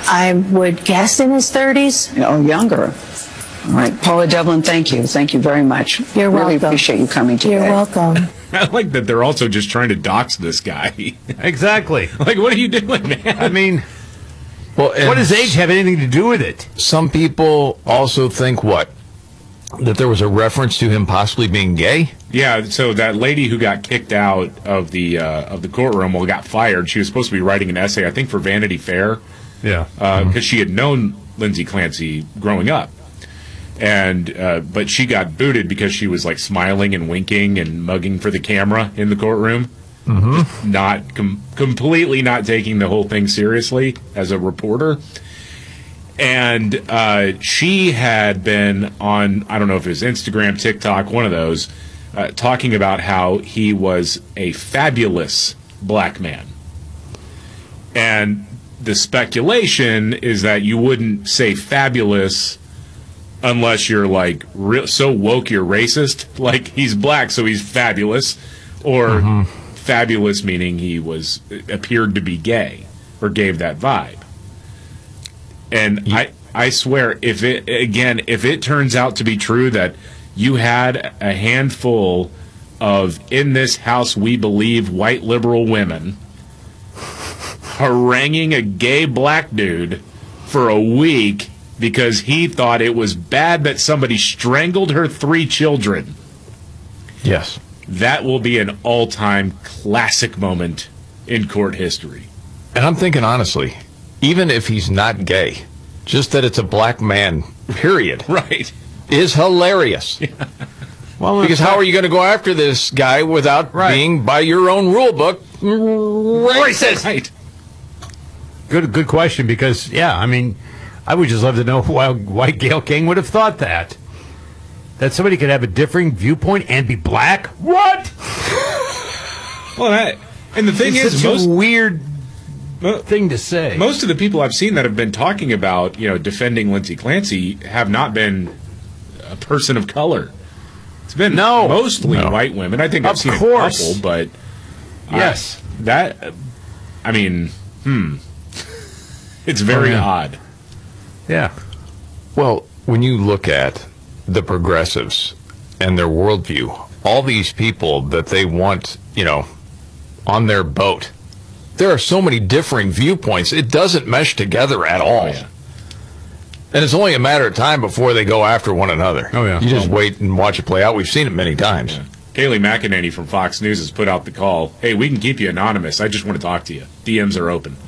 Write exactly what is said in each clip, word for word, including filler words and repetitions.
I would guess in his thirties. Oh, younger. All right, Paula Devlin, thank you. Thank you very much. You're welcome. Really appreciate you coming today. You're welcome. I like that they're also just trying to dox this guy. Exactly. Like, what are you doing, man? I mean, well, what does age have anything to do with it? Some people also think what? That there was a reference to him possibly being gay? Yeah, so that lady who got kicked out of the uh, of the courtroom, well, got fired. She was supposed to be writing an essay, I think, for Vanity Fair. Yeah. Because uh, mm-hmm. she had known Lindsay Clancy growing up. And uh, but she got booted because she was like smiling and winking and mugging for the camera in the courtroom, mm-hmm. not com- completely not taking the whole thing seriously as a reporter. And uh, she had been on, I don't know if it was Instagram, TikTok, one of those, uh, talking about how he was a fabulous black man. And the speculation is that you wouldn't say fabulous unless you're like re- so woke you're racist, like he's black so he's fabulous, or mm-hmm. fabulous meaning he was appeared to be gay or gave that vibe. And I I swear, if it again if it turns out to be true that you had a handful of in this house we believe white liberal women haranguing a gay black dude for a week because he thought it was bad that somebody strangled her three children. Yes. That will be an all-time classic moment in court history. And I'm thinking, honestly, even if he's not gay, just that it's a black man, period, right, is hilarious. Yeah. Well, because how are you going to go after this guy without right. being, by your own rule book, racist? Right. Good, good question, because, yeah, I mean, I would just love to know why, why Gayle King would have thought that. That somebody could have a differing viewpoint and be black? What? Well, that, and the thing it's is, such most, a weird mo- thing to say. Most of the people I've seen that have been talking about, you know, defending Lindsay Clancy have not been a person of color. It's been no. mostly no. white women. I think of I've seen course. a couple, but yes, I, that I mean, hmm, it's very oh, yeah. odd. Yeah. Well, when you look at the progressives and their worldview, all these people that they want, you know, on their boat, there are so many differing viewpoints. It doesn't mesh together at all. Oh, yeah. And it's only a matter of time before they go after one another. Oh, yeah. You just oh. wait and watch it play out. We've seen it many times. Yeah. Kayleigh McEnany from Fox News has put out the call, hey, we can keep you anonymous. I just want to talk to you. D Ms are open.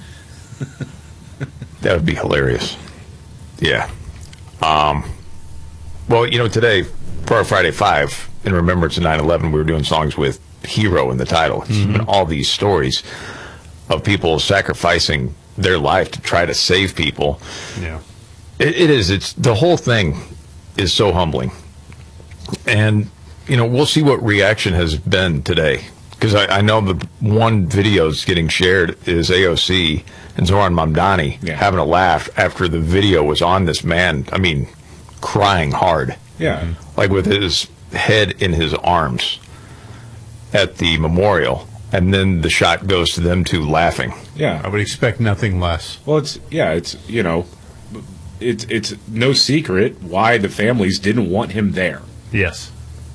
That would be hilarious. Yeah. Um, well, you know, today, for our Friday Five, in remembrance of nine eleven, we were doing songs with Hero in the title. It's mm-hmm. been all these stories of people sacrificing their life to try to save people. Yeah. It, it is. It's the whole thing is so humbling. And, you know, we'll see what reaction has been today. Because I, I know the one video that's getting shared is A O C and Zoran Mamdani yeah. having a laugh after the video was on this man, I mean, crying hard. Yeah. Like with his head in his arms at the memorial. And then the shot goes to them two laughing. Yeah. I would expect nothing less. Well, it's, yeah, it's, you know, it's, it's no secret why the families didn't want him there. Yes.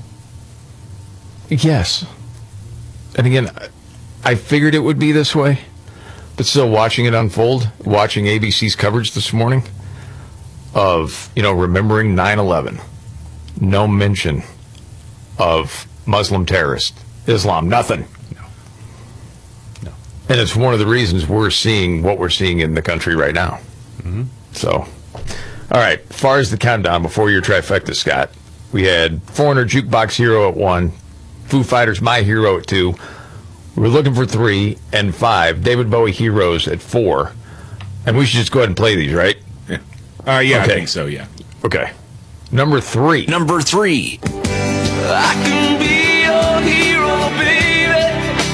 Yes. And again, I figured it would be this way, but still watching it unfold, watching A B C's coverage this morning of, you know, remembering nine eleven, no mention of Muslim terrorists, Islam, nothing. No. No. And it's one of the reasons we're seeing what we're seeing in the country right now. Mm-hmm. So, all right, as far as the countdown before your trifecta, Scott, we had Foreigner Jukebox Hero at one, Foo Fighters My Hero at two. We're looking for three and five. David Bowie Heroes at four. And we should just go ahead and play these, right? Yeah. Uh, yeah, okay. I think so, yeah. Okay. Number three. Number three. I can be your hero, baby.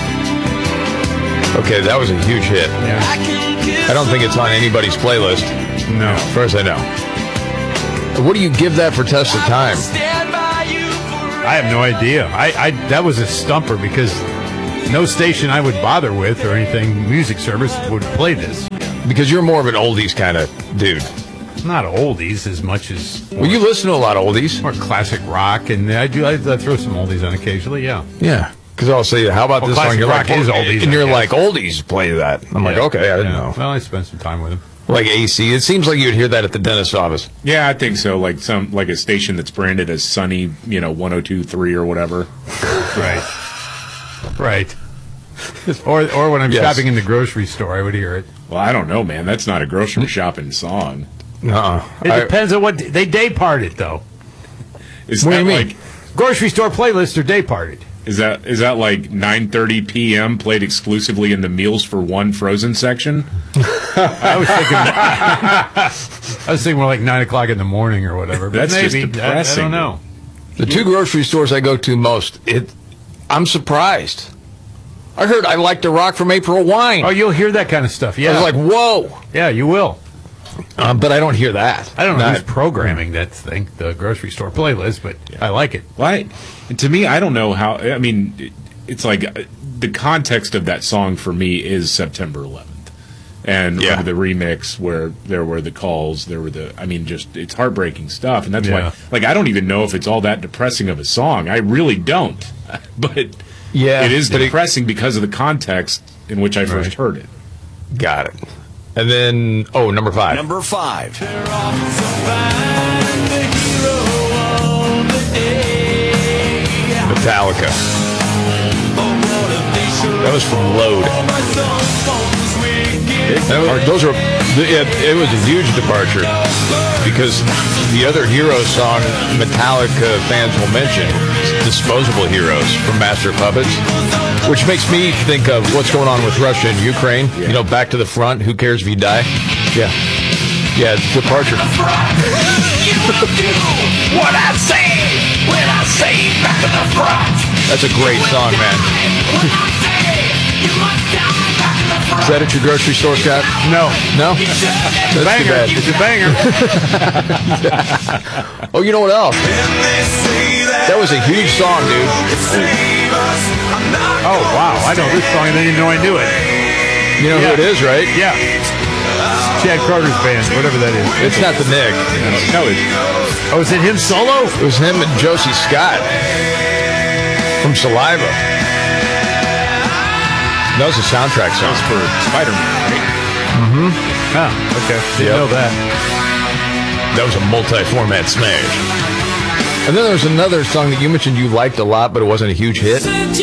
Okay, that was a huge hit. Yeah. I don't think it's on anybody's playlist. No. As far as I know. What do you give that for test of time? I have no idea. I, I that was a stumper because no station I would bother with or anything music service would play this. Because you're more of an oldies kind of dude. Not oldies as much as Well, you listen to a lot of oldies. more classic rock, and I do I, I throw some oldies on occasionally. Yeah, Yeah. Because I'll say, how about Well, this song? classic You're rock like, is oh, oldies, and I you're guess. like, oldies, play that. I'm like, Yeah. okay, I didn't Yeah. know. Well, I spent some time with him. Like A C. It seems like you'd hear that at the dentist's office. Yeah, I think so. Like some like a station that's branded as Sunny, you know, one oh two point three or whatever. Right, right. Or or when I'm Yes. shopping in the grocery store, I would hear it. Well, I don't know, man. That's not a grocery shopping song. Uh-uh. It I- depends on what they day part it though. Is What do that you mean? like Grocery store playlists are day parted. is that is that like nine thirty p.m. played exclusively in the Meals for One Frozen section? I was thinking, I was thinking more like nine o'clock in the morning or whatever. But That's just maybe I- I, depressing. don't know. The two grocery stores I go to most, it, I'm surprised. I heard I like to rock from April Wine. Oh, you'll hear that kind of stuff. Yeah, I was like, whoa. yeah, you will. Um, but I don't hear that. I don't know Not- who's programming that thing, the grocery store playlist, but I like it. Why? To me, I don't know how. I mean, it- it's like uh, the context of that song for me is September eleventh, and Yeah. the remix where there were the calls, there were the. I mean, just it's heartbreaking stuff, and that's Yeah. why. Like, I don't even know if it's all that depressing of a song. I really don't, but Yeah, it is but it- depressing because of the context in which I first heard it. Got it. And then, oh, number five. Number five. Metallica. That was from Load. That was- those are, it, it was a huge departure because the other Heroes song Metallica fans will mention is Disposable Heroes from Master of Puppets, which makes me think of what's going on with Russia and Ukraine. You know, back to the front, who cares if you die? Yeah. Yeah, departure. What I say when I say back to the front. That's a great song, man. Is that at your grocery store, Scott? No, No? That's too banger. bad. It's a banger. Oh, you know what else? That was a huge song, dude. Oh wow, I know this song. I didn't even know I knew it. You know Yeah. who it is, right? Yeah, Chad Carter's band, whatever that is. It's not the Nick. No, it, Oh, is it him solo? It was him and Josie Scott from Saliva. That was a soundtrack that song. was for Spider-Man, right? Oh, okay. Didn't Yep. know that. That was a multi-format smash. And then there was another song that you mentioned you liked a lot, but it wasn't a huge hit.